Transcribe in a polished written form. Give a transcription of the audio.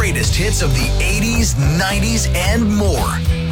greatest hits of the 80s, 90s, and more.